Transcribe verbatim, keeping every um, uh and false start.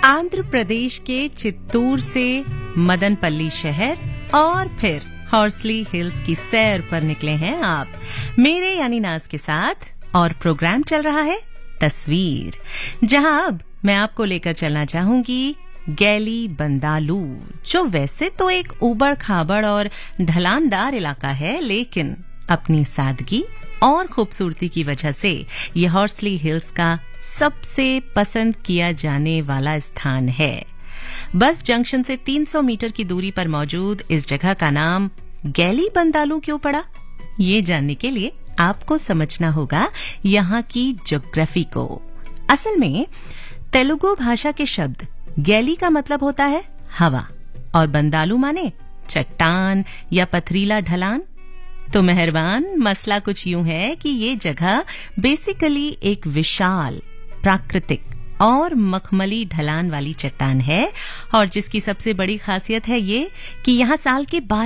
आंध्र प्रदेश के चित्तूर से मदनपल्ली शहर और फिर हॉर्सली हिल्स की सैर पर निकले हैं आप मेरे यानी नाज के साथ। और प्रोग्राम चल रहा है तस्वीर, जहां अब मैं आपको लेकर चलना चाहूंगी गैली बंदालू, जो वैसे तो एक उबड़ खाबड़ और ढलानदार इलाका है, लेकिन अपनी सादगी और खूबसूरती की वजह से ये हॉर्सली हिल्स का सबसे पसंद किया जाने वाला स्थान है। बस जंक्शन से तीन सौ मीटर की दूरी पर मौजूद इस जगह का नाम गैली बंदालू क्यों पड़ा, ये जानने के लिए आपको समझना होगा यहाँ की ज्योग्राफी को। असल में तेलुगु भाषा के शब्द गैली का मतलब होता है हवा और बंदालू माने चट्टान या पथरीला ढलान। तो मेहरबान, मसला कुछ यूं है कि ये जगह बेसिकली एक विशाल प्राकृतिक और मखमली ढलान वाली चट्टान है, और जिसकी सबसे बड़ी खासियत है ये कि यहाँ साल के